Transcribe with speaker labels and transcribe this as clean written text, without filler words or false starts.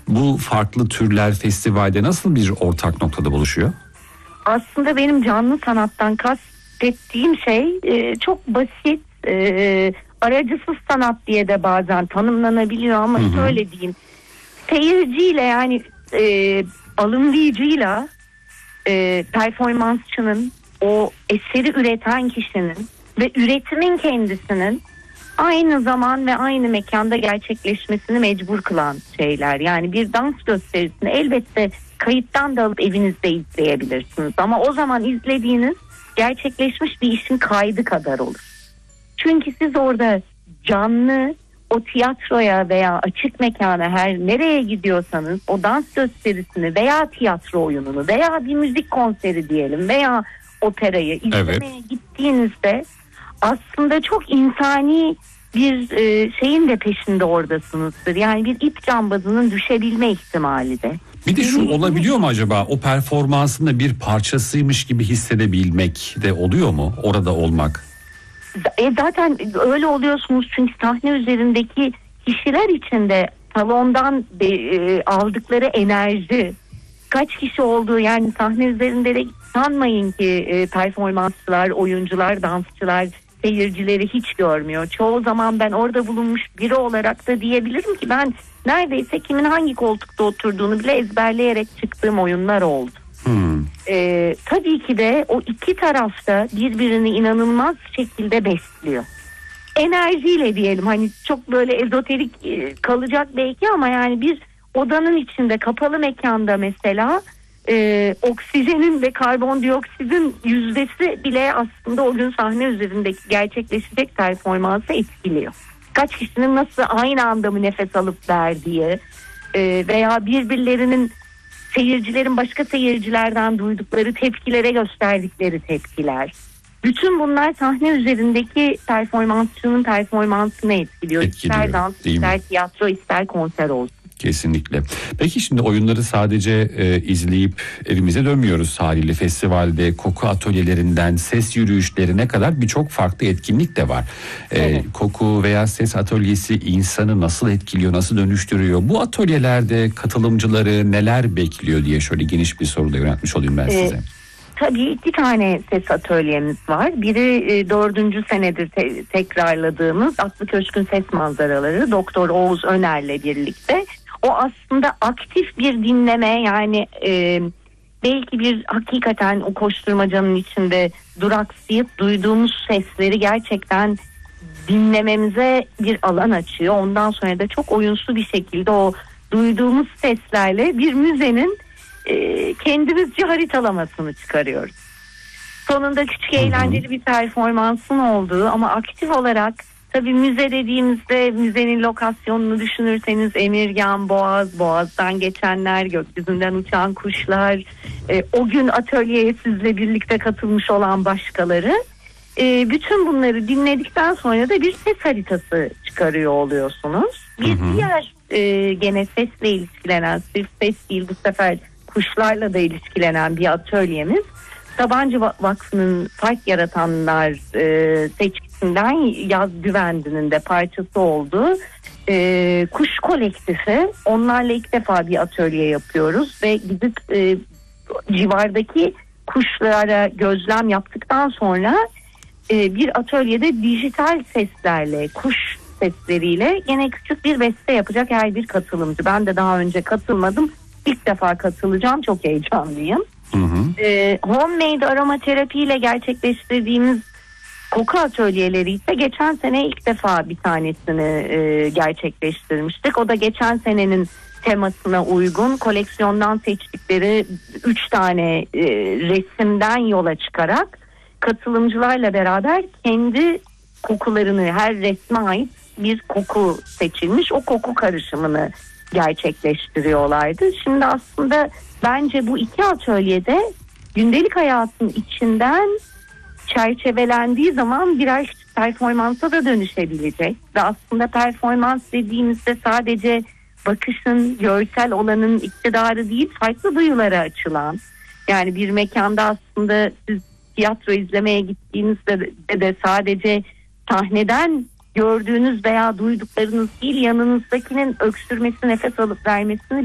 Speaker 1: Bu farklı türler festivalde nasıl bir ortak noktada buluşuyor?
Speaker 2: Aslında benim canlı sanattan kastettiğim şey çok basit, aracısız sanat diye de bazen tanımlanabiliyor ama şöyle diyeyim. Seyirciyle, yani alımlayıcıyla performansçının, o eseri üreten kişinin ve üretimin kendisinin aynı zaman ve aynı mekanda gerçekleşmesini mecbur kılan şeyler. Yani bir dans gösterisini elbette kayıttan da alıp evinizde izleyebilirsiniz. Ama o zaman izlediğiniz gerçekleşmiş bir işin kaydı kadar olur. Çünkü siz orada canlı, o tiyatroya veya açık mekana, her nereye gidiyorsanız o dans gösterisini veya tiyatro oyununu veya bir müzik konseri diyelim veya operayı izlemeye gittiğinizde aslında çok insani bir şeyin de peşinde oradasınızdır. Yani bir ip cambazının düşebilme ihtimali de.
Speaker 1: Bir de şu olabiliyor mu acaba, o performansın da bir parçasıymış gibi hissedebilmek de oluyor mu, orada olmak?
Speaker 2: Zaten öyle oluyorsunuz çünkü sahne üzerindeki kişiler içinde salondan aldıkları enerji, kaç kişi olduğu, yani sahne üzerinde de sanmayın ki performansçılar, oyuncular, dansçılar seyircileri hiç görmüyor. Çoğu zaman ben orada bulunmuş biri olarak da diyebilirim ki ben neredeyse kimin hangi koltukta oturduğunu bile ezberleyerek çıktığım oyunlar oldu. Tabii ki de o iki tarafta birbirini inanılmaz şekilde besliyor. Enerjiyle diyelim, hani çok böyle ezoterik kalacak belki ama yani bir odanın içinde, kapalı mekanda mesela oksijenin ve karbondioksitin yüzdesi bile aslında o gün sahne üzerindeki gerçekleşecek performansı etkiliyor. Kaç kişinin nasıl aynı anda mı nefes alıp verdiği veya birbirlerinin, seyircilerin başka seyircilerden duydukları tepkilere gösterdikleri tepkiler. Bütün bunlar sahne üzerindeki performansçının performansını etkiliyor. İster dans, ister tiyatro, ister konser olsun.
Speaker 1: Kesinlikle. Peki şimdi oyunları sadece izleyip evimize dönmüyoruz haliyle. Festivalde koku atölyelerinden ses yürüyüşlerine kadar birçok farklı etkinlik de var. Evet. Koku veya ses atölyesi insanı nasıl etkiliyor, nasıl dönüştürüyor? Bu atölyelerde katılımcıları neler bekliyor diye şöyle geniş bir soruyla yöneltmiş olayım ben size.
Speaker 2: Tabii 2 tane ses atölyemiz var. Biri 4. senedir tekrarladığımız Aklı Köşk'ün ses manzaraları, Doktor Oğuz Öner'le birlikte. O aslında aktif bir dinleme, yani belki bir hakikaten o koşturmacanın içinde duraksayıp duyduğumuz sesleri gerçekten dinlememize bir alan açıyor. Ondan sonra da çok oyunsu bir şekilde o duyduğumuz seslerle bir müzenin kendimizce haritalamasını çıkarıyoruz. Sonunda küçük eğlenceli bir performansın olduğu ama aktif olarak, tabii müze dediğimizde müzenin lokasyonunu düşünürseniz Emirgan, Boğaz, Boğaz'dan geçenler, gökyüzünden uçan kuşlar, o gün atölyeye sizle birlikte katılmış olan başkaları, bütün bunları dinledikten sonra da bir ses haritası çıkarıyor oluyorsunuz. Bir diğer gene sesle ilişkilenen, sırf ses değil bu sefer kuşlarla da ilişkilenen bir atölyemiz. Sabancı Vakfı'nın Park Yaratanlar seçkisinden Yaz Güvendi'nin de parçası olduğu kuş kolektifi. Onlarla ilk defa bir atölye yapıyoruz ve gidip civardaki kuşlara gözlem yaptıktan sonra bir atölyede dijital seslerle, kuş sesleriyle gene küçük bir beste yapacak her bir katılımcı. Ben de daha önce katılmadım. İlk defa katılacağım. Çok heyecanlıyım. Homemade aromaterapi ile gerçekleştirdiğimiz koku atölyeleri ise geçen sene ilk defa bir tanesini gerçekleştirmiştik. O da geçen senenin temasına uygun koleksiyondan seçtikleri 3 tane resimden yola çıkarak katılımcılarla beraber kendi kokularını, her resme ait bir koku seçilmiş, o koku karışımını gerçekleştiriyorlardı. Şimdi aslında bence bu 2 atölyede gündelik hayatın içinden çerçevelendiği zaman birer performansa da dönüşebilecek. Ve aslında performans dediğimizde sadece bakışın, görsel olanın iktidarı değil, farklı duyulara açılan. Yani bir mekanda aslında siz tiyatro izlemeye gittiğinizde de sadece sahneden gördüğünüz veya duyduklarınız değil, yanınızdakinin öksürmesi, nefes alıp vermesini